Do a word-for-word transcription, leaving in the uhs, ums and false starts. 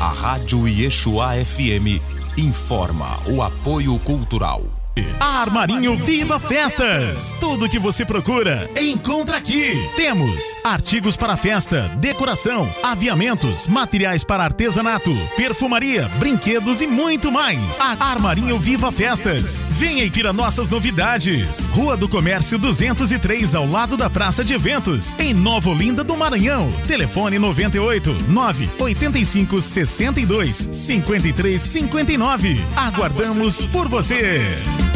A Rádio Yeshua F M informa o apoio cultural. A Armarinho Viva Festas. Tudo que você procura, encontra aqui. Temos artigos para festa, decoração, aviamentos, materiais para artesanato, perfumaria, brinquedos e muito mais. A Armarinho Viva Festas. Venha e vira nossas novidades. Rua do Comércio duzentos e três, ao lado da Praça de Eventos, em Nova Olinda do Maranhão. Telefone noventa e oito, nove oito cinco, sessenta e dois, cinquenta e três cinquenta e nove. Aguardamos por você.